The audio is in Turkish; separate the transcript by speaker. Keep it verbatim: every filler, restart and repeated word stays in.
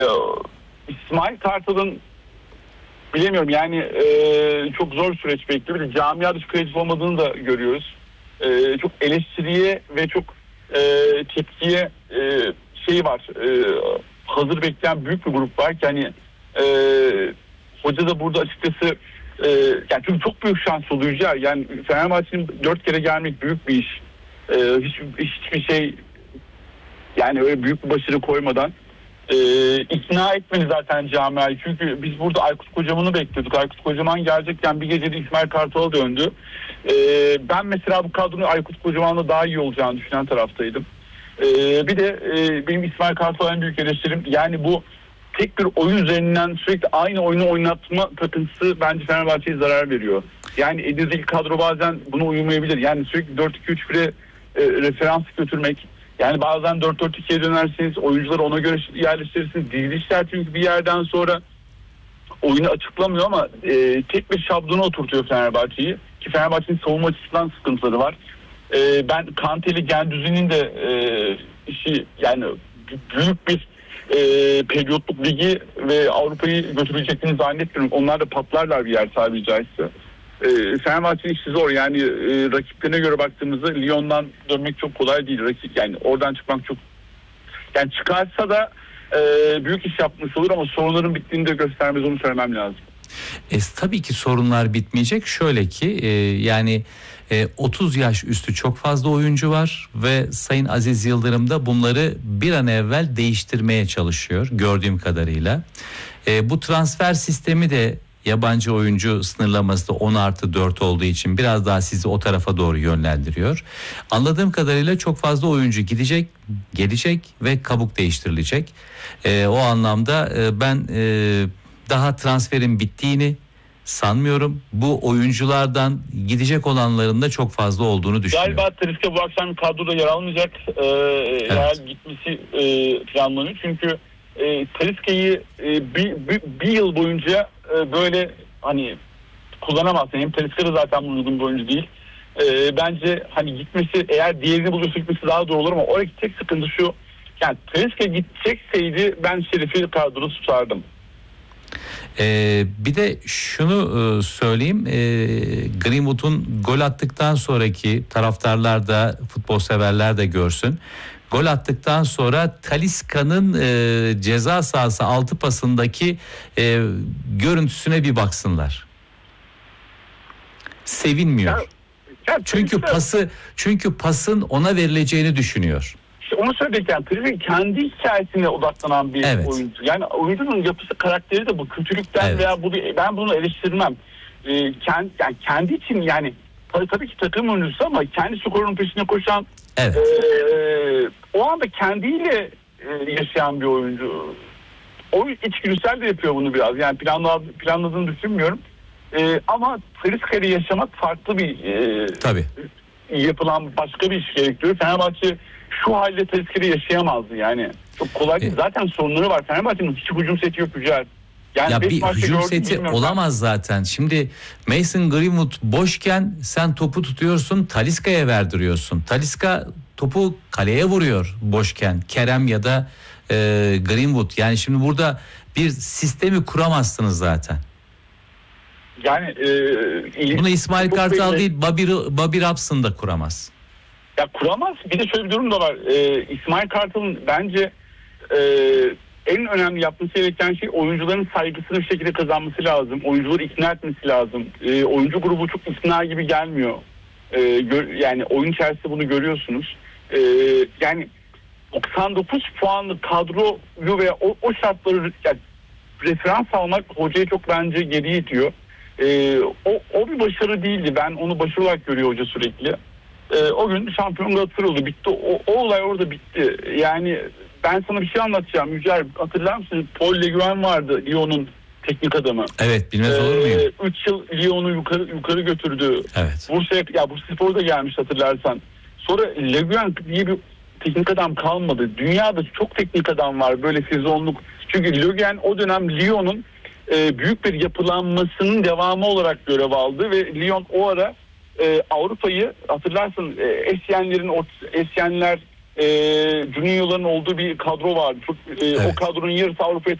Speaker 1: İsmail Kartal'ın bilemiyorum yani e, çok zor bir süreç bekliyor. Bir de camia dışı kreatif olmadığını da görüyoruz. E, çok eleştiriye ve çok e, tepkiye e, şey var. E, hazır bekleyen büyük bir grup var ki hani e, hoca da burada açıkçası e, yani çünkü çok büyük şans oluyor ya. Yani Fenerbahçe'nin dört kere gelmek büyük bir iş. E, hiç hiçbir şey yani öyle büyük bir başarı koymadan Ee, ikna etmeli zaten camiayı. Çünkü biz burada Aykut Kocaman'ı bekliyorduk. Aykut Kocaman gelecekken bir gecede İsmail Kartal'a döndü. Ee, ben mesela bu kadronun Aykut Kocaman'la daha iyi olacağını düşünen taraftaydım. Ee, bir de e, benim İsmail Kartal'a en büyük eleştirim yani bu tek bir oyun üzerinden sürekli aynı oyunu oynatma takıntısı bence Fenerbahçe'ye zarar veriyor. Yani elinizdeki kadro bazen buna uyumayabilir. Yani sürekli dört iki üç bire e, referans götürmek. Yani bazen dört dört ikiye dönerseniz oyuncuları ona göre yerleştirirsiniz. Dizilişler çünkü bir yerden sonra oyunu açıklamıyor ama e, tek bir şablona oturtuyor Fenerbahçe'yi. Ki Fenerbahçe'nin savunma açısından sıkıntıları var. E, ben Kanteli Gendüzi'nin de e, işi yani büyük bir e, periyotluk ligi ve Avrupa'yı götüreceklerini zannetmiyorum. Onlar da patlarlar bir yer tabiri caizse. E, Fenerbahçe'nin işi zor yani e, rakiplerine göre baktığımızda Lyon'dan dönmek çok kolay değil. Rakip, yani oradan çıkmak çok yani çıkarsa da e, büyük iş yapmış olur ama sorunların bittiğini de göstermez, onu söylemem lazım.
Speaker 2: E, tabii ki sorunlar bitmeyecek. Şöyle ki e, yani e, otuz yaş üstü çok fazla oyuncu var ve Sayın Aziz Yıldırım da bunları bir an evvel değiştirmeye çalışıyor gördüğüm kadarıyla. E, bu transfer sistemi de yabancı oyuncu sınırlaması da on artı dört olduğu için biraz daha sizi o tarafa doğru yönlendiriyor. Anladığım kadarıyla çok fazla oyuncu gidecek, gelecek ve kabuk değiştirilecek. E, o anlamda e, ben e, daha transferin bittiğini sanmıyorum. Bu oyunculardan gidecek olanların da çok fazla olduğunu düşünüyorum.
Speaker 1: Galiba Talisca bu akşam kadroda yer almayacak. Ee, evet. Eğer gitmesi e, planlanıyor. Çünkü e, Talisca'yı e, bir, bir, bir yıl boyunca e, böyle hani kullanamazsın. Hem Talisca da zaten bunun uygun bir oyuncu değil. E, bence hani gitmesi eğer diğerini bulursa gitmesi daha doğru olur ama oradaki tek sıkıntı şu. Yani Talisca gidecekseydi ben Şerif'i kadroda tutardım.
Speaker 2: Ee, bir de şunu e, söyleyeyim, e, Greenwood'un gol attıktan sonraki taraftarlar da futbol severler de görsün. Gol attıktan sonra Talisca'nın e, ceza sahası altı pasındaki e, görüntüsüne bir baksınlar. Sevinmiyor. Ya, ya, çünkü pası çünkü pasın ona verileceğini düşünüyor.
Speaker 1: Onu söylerken Tristan kendi hikayesine odaklanan bir evet. oyuncu. Yani oyuncunun yapısı, karakteri de bu kötülükten evet. veya bu bir, ben bunu eleştirmem. Ee, kendi, yani kendi için yani tabii, tabii ki takım oyuncusu ama kendi skorunun peşine koşan evet. e, o anda kendiyle e, yaşayan bir oyuncu. O içgüdüsel de yapıyor bunu biraz. Yani planla, planladığını düşünmüyorum. E, ama Trisca'yı yaşamak farklı bir e, tabii. yapılan başka bir iş gerektiriyor. Fenerbahçe şu halde Talisca'yı yaşayamazdı yani. Çok kolay değil. Zaten sorunları var. Fenerbahçe'nin hiç hücum seti yok Yücel. Yani
Speaker 2: ya bir hücum seti olamaz zaten. Şimdi Mason Greenwood boşken sen topu tutuyorsun, Talisca'ya verdiriyorsun. Talisca topu kaleye vuruyor boşken. Kerem ya da e, Greenwood. Yani şimdi burada bir sistemi kuramazsınız zaten.
Speaker 1: Yani e,
Speaker 2: bunu İsmail Kartal değil, Bobby, Bobby Robson da kuramaz.
Speaker 1: Ya kuramaz. Bir de şöyle bir durum da var. Ee, İsmail Kartal'ın bence e, en önemli yapması gereken şey oyuncuların saygısını bir şekilde kazanması lazım. Oyuncuları ikna etmesi lazım. E, oyuncu grubu çok ikna gibi gelmiyor. E, gör, yani oyun içerisinde bunu görüyorsunuz. E, yani doksan dokuz puanlı kadroyu ve o, o şartları yani referans almak hocayı çok bence geriye itiyor. E, o, o bir başarı değildi. Ben onu başarı olarak görüyor hoca sürekli. Ee, o gün şampiyon Galatasaray oldu. Bitti. O, o olay orada bitti. Yani ben sana bir şey anlatacağım Yücel. Hatırlar mısın? Paul Le Guen vardı. Lyon'un teknik adamı.
Speaker 2: Evet, bilmez olur muyum?
Speaker 1: üç yıl Lyon'u yukarı yukarı götürdü. Evet. Bursa'ya, ya Bursaspor da gelmiş hatırlarsan. Sonra Le Guen diye bir teknik adam kalmadı. Dünyada çok teknik adam var. Böyle sezonluk. Çünkü Le Guen o dönem Lyon'un e, büyük bir yapılanmasının devamı olarak görev aldı ve Lyon o ara Ee, Avrupa'yı hatırlarsın e, Esyenlerin Esyenler e, Juninho'ların olduğu bir kadro vardı. Çok, e,
Speaker 3: Evet.
Speaker 1: O kadronun yarısı Avrupa'ya